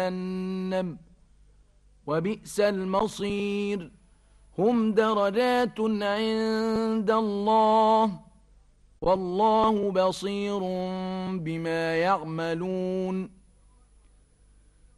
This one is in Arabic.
جهنم وبئس المصير هم درجات عند الله والله بصير بما يعملون